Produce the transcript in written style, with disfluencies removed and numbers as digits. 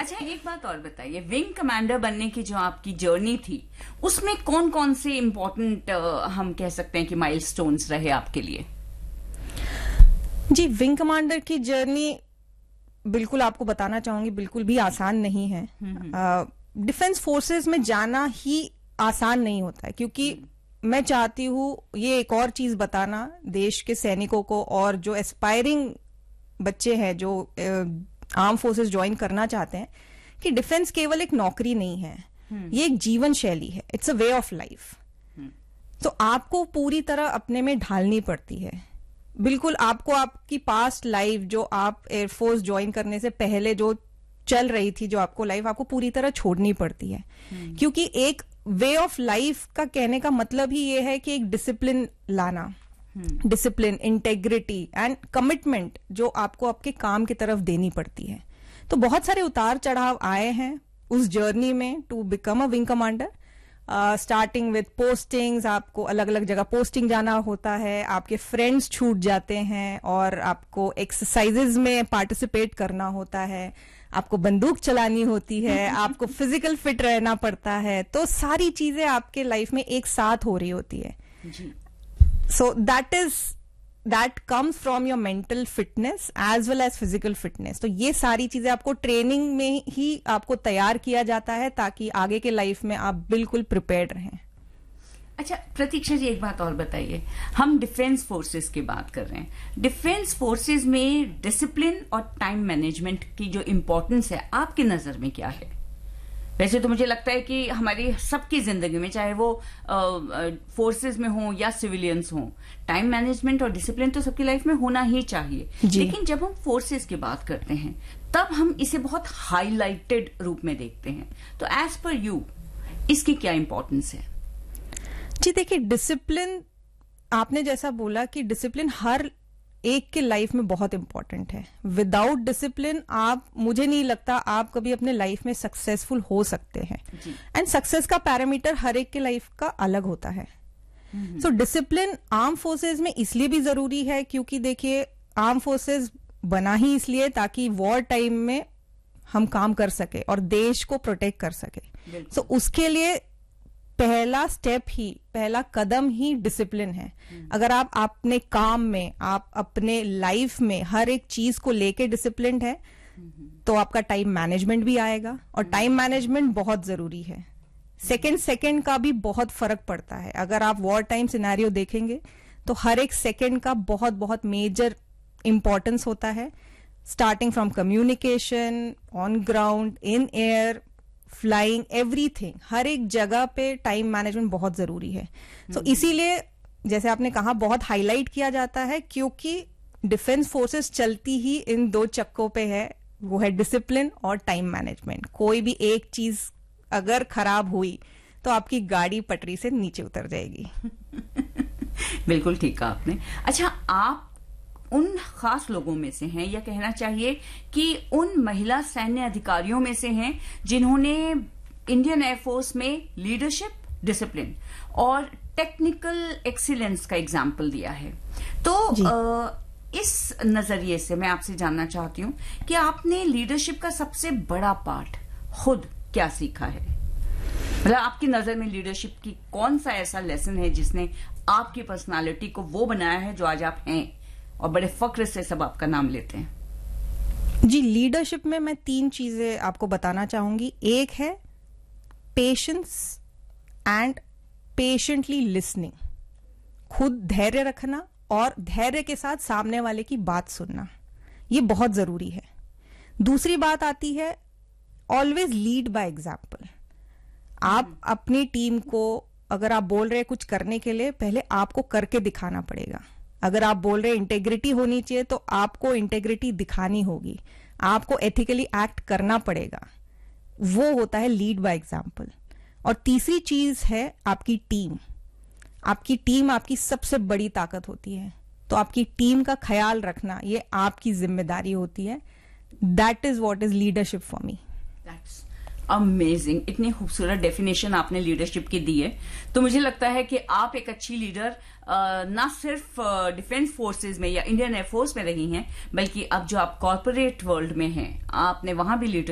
अच्छा, एक बात और बताइए, विंग कमांडर बनने की जो आपकी जर्नी थी, उसमें कौन कौन से इम्पोर्टेंट हम कह सकते हैं कि माइलस्टोन्स रहे आपके लिए? जी, विंग कमांडर की जर्नी बिल्कुल आपको बताना चाहूंगी, बिल्कुल भी आसान नहीं है। डिफेंस फोर्सेस में जाना ही आसान नहीं होता है, क्योंकि मैं चाहती हूँ ये एक और चीज बताना देश के सैनिकों को और जो एस्पायरिंग बच्चे हैं जो आर्म फोर्सेस ज्वाइन करना चाहते हैं, कि डिफेंस केवल एक नौकरी नहीं है, ये एक जीवन शैली है। It's a way of life. तो आपको पूरी तरह अपने में ढालनी पड़ती है। बिल्कुल आपको आपकी पास्ट लाइफ, जो आप एयरफोर्स ज्वाइन करने से पहले जो चल रही थी, जो आपको लाइफ, आपको पूरी तरह छोड़नी पड़ती है। क्योंकि एक वे ऑफ लाइफ का कहने का मतलब ही ये है कि एक डिसिप्लिन लाना, डिसिप्लिन, इंटेग्रिटी एंड कमिटमेंट जो आपको आपके काम की तरफ देनी पड़ती है। तो बहुत सारे उतार चढ़ाव आए हैं उस जर्नी में to become a wing commander. Starting with postings, आपको अलग अलग जगह पोस्टिंग जाना होता है, आपके फ्रेंड्स छूट जाते हैं और आपको एक्सरसाइजेज में पार्टिसिपेट करना होता है, आपको बंदूक चलानी होती है, आपको फिजिकल फिट रहना पड़ता है। तो सारी चीजें आपके लाइफ में एक साथ हो रही होती है। So that comes from your mental fitness as well as physical fitness. तो ये सारी चीजें आपको ट्रेनिंग में ही आपको तैयार किया जाता है, ताकि आगे के लाइफ में आप बिल्कुल प्रिपेयर्ड रहें। अच्छा प्रतीक्षा जी, एक बात और बताइए, हम डिफेंस फोर्सेस की बात कर रहे हैं, डिफेंस फोर्सेस में डिसिप्लिन और टाइम मैनेजमेंट की जो इम्पोर्टेंस है आपकी नजर में क्या है? वैसे तो मुझे लगता है कि हमारी सबकी जिंदगी में, चाहे वो फोर्सेस में हो या सिविलियंस हो, टाइम मैनेजमेंट और डिसिप्लिन तो सबकी लाइफ में होना ही चाहिए। लेकिन जब हम फोर्सेस की बात करते हैं तब हम इसे बहुत हाईलाइटेड रूप में देखते हैं। तो एज पर यू इसकी क्या इंपॉर्टेंस है? जी देखिए, डिसिप्लिन, आपने जैसा बोला कि डिसिप्लिन हर एक के लाइफ में बहुत इंपॉर्टेंट है। विदाउट डिसिप्लिन आप, मुझे नहीं लगता आप कभी अपने लाइफ में सक्सेसफुल हो सकते हैं। एंड सक्सेस का पैरामीटर हर एक के लाइफ का अलग होता है। सो डिसिप्लिन आर्म फोर्सेस में इसलिए भी जरूरी है, क्योंकि देखिए आर्म फोर्सेस बना ही इसलिए ताकि वॉर टाइम में हम काम कर सके और देश को प्रोटेक्ट कर सके। सो उसके लिए पहला स्टेप ही, पहला कदम ही डिसिप्लिन है। अगर आप अपने काम में, आप अपने लाइफ में हर एक चीज को लेके डिसिप्लिन है, तो आपका टाइम मैनेजमेंट भी आएगा। और टाइम मैनेजमेंट बहुत जरूरी है। सेकंड का भी बहुत फर्क पड़ता है। अगर आप वॉर टाइम सिनेरियो देखेंगे तो हर एक सेकंड का बहुत बहुत मेजर इंपॉर्टेंस होता है, starting from communication, on ground, in air, flying, everything. हर एक जगह पे टाइम मैनेजमेंट बहुत जरूरी है। तो इसीलिए जैसे आपने कहा बहुत हाईलाइट किया जाता है, क्योंकि डिफेंस फोर्सेस चलती ही इन दो चक्कों पे है, वो है डिसिप्लिन और टाइम मैनेजमेंट। कोई भी एक चीज अगर खराब हुई तो आपकी गाड़ी पटरी से नीचे उतर जाएगी। बिल्कुल ठीक कहा आपने। अच्छा, आप उन खास लोगों में से हैं, या कहना चाहिए कि उन महिला सैन्य अधिकारियों में से हैं जिन्होंने इंडियन एयरफोर्स में लीडरशिप, डिसिप्लिन और टेक्निकल एक्सीलेंस का एग्जाम्पल दिया है। तो इस नजरिए से मैं आपसे जानना चाहती हूं कि आपने लीडरशिप का सबसे बड़ा पार्ट खुद क्या सीखा है? मतलब आपकी नजर में लीडरशिप की कौन सा ऐसा लेसन है जिसने आपकी पर्सनालिटी को वो बनाया है जो आज आप हैं और बड़े फक्र से सब आपका नाम लेते हैं? जी, लीडरशिप में मैं 3 चीजें आपको बताना चाहूंगी। एक है पेशेंस एंड पेशेंटली लिसनिंग, खुद धैर्य रखना और धैर्य के साथ सामने वाले की बात सुनना, ये बहुत जरूरी है। दूसरी बात आती है ऑलवेज लीड बाय एग्जाम्पल। आप अपनी टीम को, अगर आप बोल रहे हैं कुछ करने के लिए, पहले आपको करके दिखाना पड़ेगा। अगर आप बोल रहे हैं इंटेग्रिटी होनी चाहिए, तो आपको इंटेग्रिटी दिखानी होगी, आपको एथिकली एक्ट करना पड़ेगा। वो होता है लीड बाय एग्जाम्पल। और तीसरी चीज है आपकी टीम। आपकी टीम आपकी सबसे बड़ी ताकत होती है, तो आपकी टीम का ख्याल रखना ये आपकी जिम्मेदारी होती है। That is what is leadership for me. Amazing, इतनी खूबसूरत डेफिनेशन आपने लीडरशिप की दी है। तो मुझे लगता है कि आप एक अच्छी लीडर ना सिर्फ डिफेंस फोर्सेस में या इंडियन एयरफोर्स में रही हैं, बल्कि अब जो आप कॉर्पोरेट वर्ल्ड में हैं, आपने वहां भी लीडर